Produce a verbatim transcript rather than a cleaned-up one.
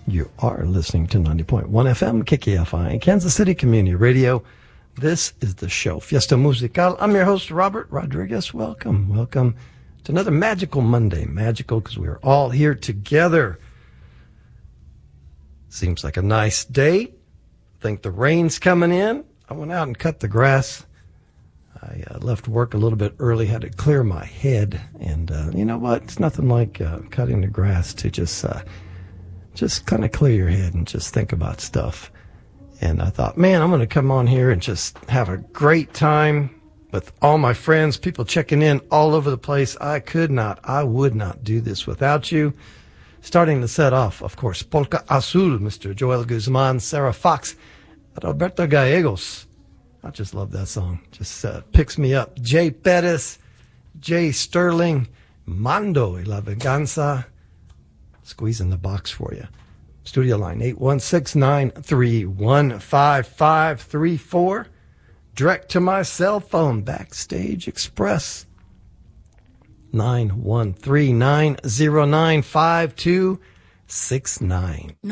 You are listening to ninety point one F M, K K F I, Kansas City Community Radio. This is the show, Fiesta Musical. I'm your host, Robert Rodriguez. Welcome, welcome to another magical Monday. Magical because we're all here together. Seems like a nice day. I think the rain's coming in. I went out and cut the grass. I uh, left work a little bit early, had to clear my head. And uh, you know what? It's nothing like uh, cutting the grass to just... Uh, Just kind of clear your head and just think about stuff. And I thought, man, I'm going to come on here and just have a great time with all my friends, people checking in all over the place. I could not, I would not do this without you. Starting to set off, of course, Polka Azul, Mister Joel Guzman, Sarah Fox, Roberto Gallegos. I just love that song. Just uh, picks me up. Jay Pettis, Jay Sterling, Mando y la Venganza. Squeezing the box for you. Studio line eight one six, nine three one, five five three four. Direct to my cell phone, Backstage Express, nine one three, nine zero nine, five two six nine.